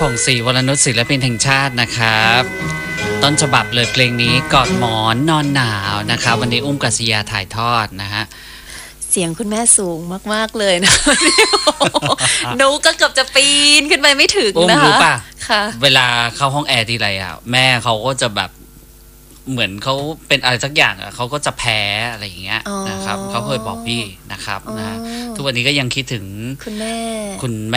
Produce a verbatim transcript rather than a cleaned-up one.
ผ่องศรีวรนุชศิลปินแห่งชาตินะครับต้นฉบับเลยเพลงนี้กอดหมอนนอนหนาวนะครับวันนี้อุ้มกัศยาถ่ายทอดนะฮะเสียงคุณแม่สูงมากๆเลยนะ หนูก็เกือบจะปีนขึ้นไปไม่ถึงนะคะอุ้มรู้ป่ะค่ะเวลาเข้าห้องแอร์ทีไรอ่ะแม่เขาก็จะแบบเหมือนเขาเป็นอะไรสักอย่างอ่ะเขาก็จะแพ้อะไรอย่างเงี้ยนะครับเขาเคยบอกพี่นะครับนะทุกวันนี้ก็ยังคิดถึงคุณแม่คุณ